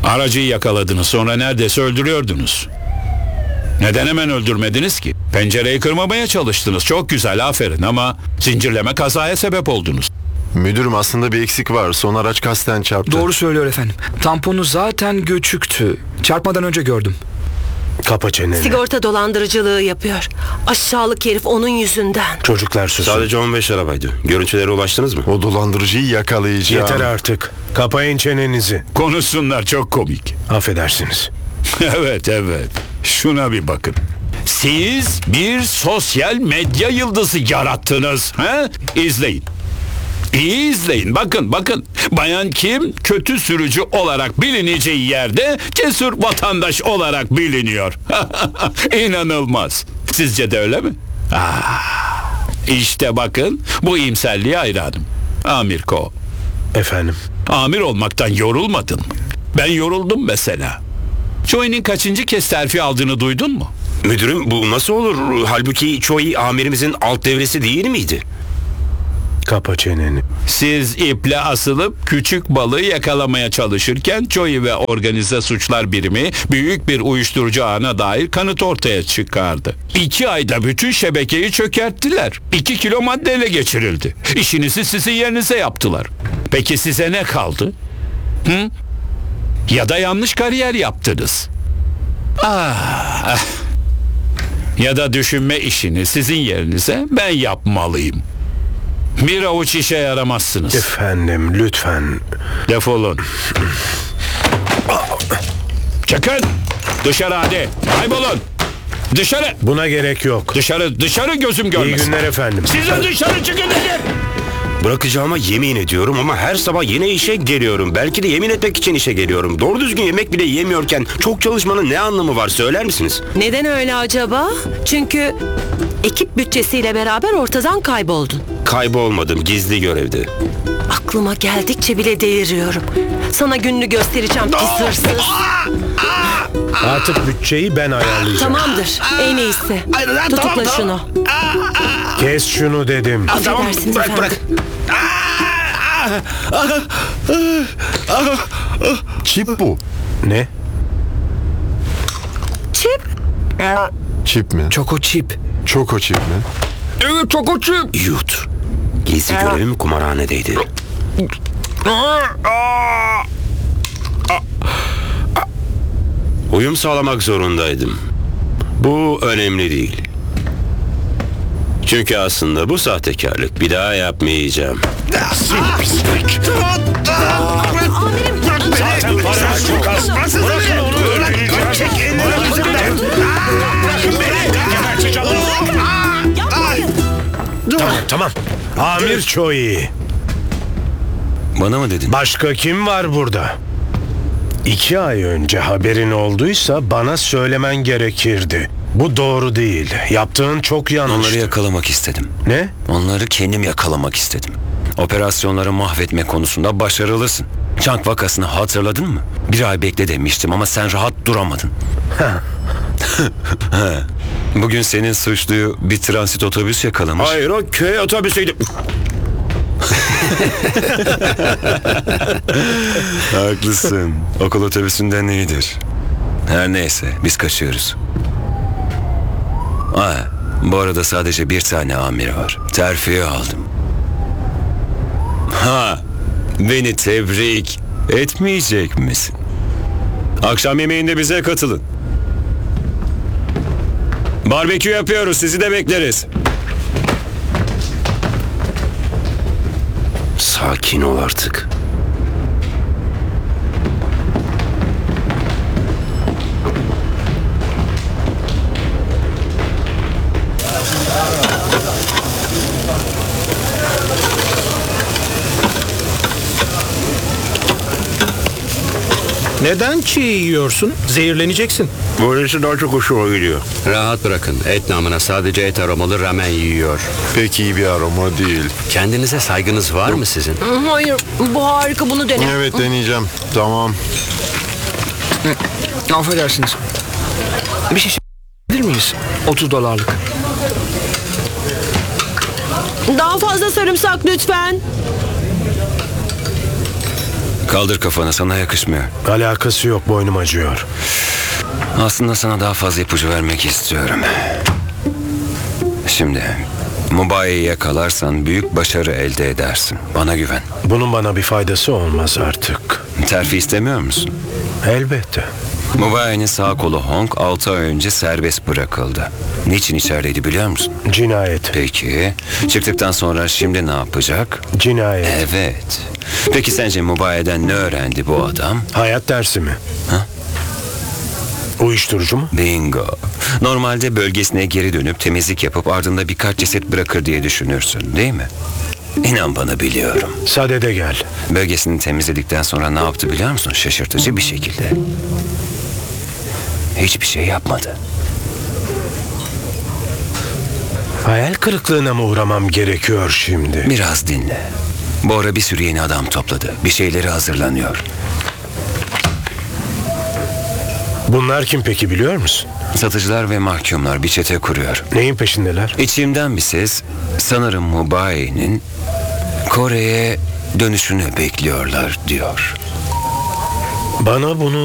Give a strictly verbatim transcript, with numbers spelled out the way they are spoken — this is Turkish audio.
Aracıyı yakaladınız, sonra neredeyse öldürüyordunuz. Neden hemen öldürmediniz ki? Pencereyi kırmamaya çalıştınız. Çok güzel, aferin, ama zincirleme kazaya sebep oldunuz. Müdürüm, aslında bir eksik var. Son araç kasten çarptı. Doğru söylüyor efendim. Tamponu zaten göçüktü. Çarpmadan önce gördüm. Kapa çeneni. Sigorta dolandırıcılığı yapıyor. Aşağılık herif onun yüzünden. Çocuklar susun. Sadece on beş arabaydı. Görüntülere ulaştınız mı? O dolandırıcıyı yakalayacağım. Yeter artık. Kapayın çenenizi. Konuşsunlar, çok komik. Affedersiniz. Evet, evet. Şuna bir bakın. Siz bir sosyal medya yıldızı yarattınız. He? İzleyin. İyi izleyin. Bakın, bakın. Bayan Kim kötü sürücü olarak bilineceği yerde cesur vatandaş olarak biliniyor. İnanılmaz. Sizce de öyle mi? Ah, işte bakın, bu iyimserliğe hayranım. Amir Ko. Efendim. Amir olmaktan yorulmadın mı? Ben yoruldum mesela. Choi'nin kaçıncı kez terfi aldığını duydun mu? Müdürüm, bu nasıl olur? Halbuki Choi amirimizin alt devresi değil miydi? Kapa çeneni. Siz iple asılıp küçük balığı yakalamaya çalışırken Choi ve Organize Suçlar Birimi büyük bir uyuşturucu ağına dair kanıt ortaya çıkardı. İki ayda bütün şebekeyi çökerttiler. İki kilo madde ele geçirildi. İşinizi sizin yerinize yaptılar. Peki size ne kaldı? Hı? Ya da yanlış kariyer yaptınız. Ah. Ya da düşünme işini sizin yerinize ben yapmalıyım. Bir avuç işe yaramazsınız. Efendim, lütfen. Defolun. Çıkın. Dışarı hadi. Kaybolun. Dışarı. Buna gerek yok. Dışarı, dışarı, gözüm görmesin. İyi günler efendim. Siz de dışarı çıkın dedim. Bırakacağıma yemin ediyorum ama her sabah yine işe geliyorum. Belki de yemin etmek için işe geliyorum. Doğru düzgün yemek bile yemiyorken çok çalışmanın ne anlamı var, söyler misiniz? Neden öyle acaba? Çünkü ekip bütçesiyle beraber ortadan kayboldun. Kaybolmadım, gizli görevde. Aklıma geldikçe bile deliriyorum. Sana gününü göstereceğim pis hırsız. Artık bütçeyi ben ayarlayacağım. Tamamdır, en iyisi. Tutukla şunu. Kes şunu dedim. Affedersiniz Bırak, efendim. bırak. Çip bu. Ne? Çip. Çip mi? Çoko çip. Çoko çip mi? Evet, çoko çip. Yut. Gizli görevim kumarhanedeydi. Uyum sağlamak zorundaydım. Bu önemli değil. Çünkü aslında bu sahtekarlık bir daha yapmayacağım. Amirim. Bırakın onu, öldüreceğim. Çekin. Tamam, tamam. Amir Choi. Bana mı dedin? Başka kim var burada? İki ay önce haberin olduysa bana söylemen gerekirdi. Bu doğru değil. Yaptığın çok yanlış. Onları yakalamak istedim. Ne? Onları kendim yakalamak istedim. Operasyonları mahvetme konusunda başarılısın. Chang vakasını hatırladın mı? Bir ay bekle demiştim ama sen rahat duramadın. Bugün senin suçluyu bir transit otobüs yakalamış. Hayır, o köy otobüsüydü. Haklısın. Okul otobüsünden iyidir. Her neyse, biz kaçıyoruz. Ha, bu arada sadece bir tane amir var. Terfi aldım. Ha, beni tebrik etmeyecek misin? Akşam yemeğinde bize katılın. Barbekü yapıyoruz, sizi de bekleriz. Sakin ol artık. Neden çiğ yiyorsun? Zehirleneceksin. Böylesi daha çok hoşuma gidiyor. Rahat bırakın. Et namına sadece et aromalı ramen yiyor. Pek iyi bir aroma değil. Kendinize saygınız var mı sizin? Hayır, bu harika, bunu dene. Evet, deneyeceğim. Tamam. Affedersiniz. Bir şey bilir miyiz? otuz dolarlık. Daha fazla sarımsak lütfen. Kaldır kafanı, sana yakışmıyor. Alakası yok, boynum acıyor. Aslında sana daha fazla ipucu vermek istiyorum. Şimdi Mubaye'yi yakalarsan büyük başarı elde edersin. Bana güven. Bunun bana bir faydası olmaz artık. Terfi istemiyor musun? Elbette. Mubaye'nin sağ kolu Hong altı ay önce serbest bırakıldı. Niçin içerideydi biliyor musun? Cinayet. Peki çıktıktan sonra şimdi ne yapacak? Cinayet. Evet. Peki sence Mubaye'den ne öğrendi bu adam? Hayat dersi mi? Ha? Uyuşturucu mu? Bingo. Normalde bölgesine geri dönüp temizlik yapıp ardında birkaç ceset bırakır diye düşünürsün, değil mi? İnan bana, biliyorum. Sadede gel. Bölgesini temizledikten sonra ne yaptı biliyor musun? Şaşırtıcı bir şekilde. Hiçbir şey yapmadı. Hayal kırıklığına mı uğramam gerekiyor şimdi? Biraz dinle. Bora bir sürü yeni adam topladı. Bir şeyleri hazırlanıyor. Bunlar kim peki, biliyor musun? Satıcılar ve mahkumlar bir çete kuruyor. Neyin peşindeler? İçimden bir ses sanırım Mubaye'nin Kore'ye dönüşünü bekliyorlar diyor. Bana bunu